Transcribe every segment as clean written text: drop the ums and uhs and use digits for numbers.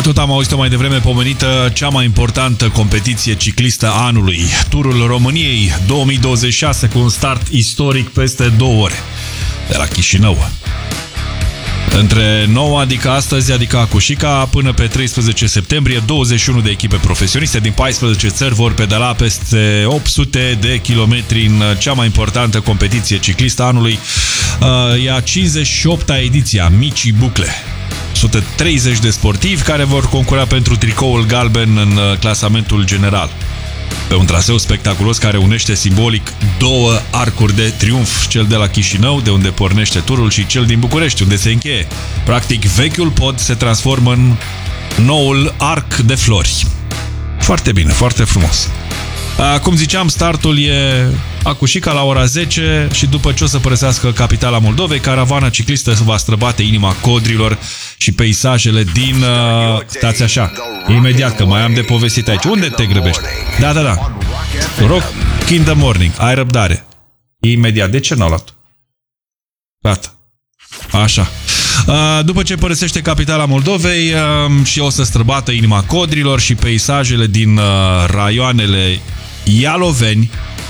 Tot am auzit-o mai devreme pomenită, cea mai importantă competiție ciclistă a anului, Turul României 2026, cu un start istoric peste 2 ore, de la Chișinău. Între 9, adică astăzi, adică Acușica, până pe 13 septembrie, 21 de echipe profesioniste din 14 țări vor pedala peste 800 de kilometri în cea mai importantă competiție ciclistă a anului. E a 58-a ediție a Micii Bucle. 130 de sportivi care vor concura pentru tricoul galben în clasamentul general. Pe un traseu spectaculos care unește simbolic 2 arcuri de triumf, cel de la Chișinău, de unde pornește turul, și cel din București, unde se încheie. Practic, vechiul pod se transformă în noul arc de flori. Foarte bine, foarte frumos. Cum ziceam, startul e Acușica la ora 10 și după ce o să părăsească capitala Moldovei, caravana ciclistă va străbate inima Codrilor și peisajele din... Stați așa, imediat, că mai am de povestit aici. Unde te grăbești? Da. Rock in the morning. Ai răbdare. Imediat. De ce n-au luat? Gata. Așa. După ce părăsește capitala Moldovei și o să străbată inima Codrilor și peisajele din raioanele Ialoveni,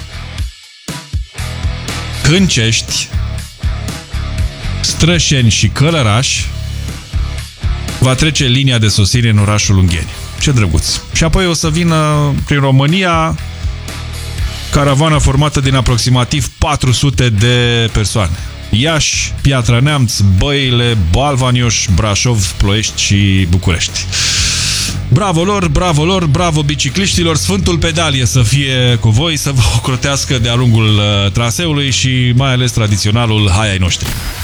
Câncești, Strășeni și Călăraș, va trece linia de sosire în orașul Ungheni. Ce drăguț! Și apoi o să vină prin România caravana formată din aproximativ 400 de persoane. Iași, Piatra Neamț, Băile, Balvanioș, Brașov, Ploiești și București. Bravo lor, bravo lor, bravo bicicliștilor, Sfântul Pedalie să fie cu voi, să vă ocrotească de-a lungul traseului și mai ales tradiționalul Hai ai noștri.